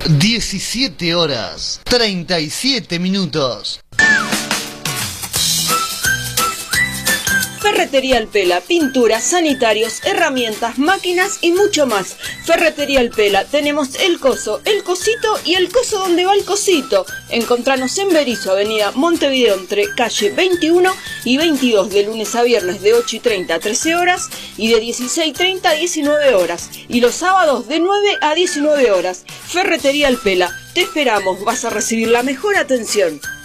17 horas 37 minutos. Ferretería El Pela, pinturas, sanitarios, herramientas, máquinas y mucho más. Ferretería El Pela, tenemos el coso, el cosito y el coso donde va el cosito. Encontranos en Berisso, avenida Montevideo, entre calle 21 y 22, de lunes a viernes de 8:30 a 13 horas y de 16:30 a 19 horas. Y los sábados de 9 a 19 horas. Ferretería El Pela, te esperamos, vas a recibir la mejor atención.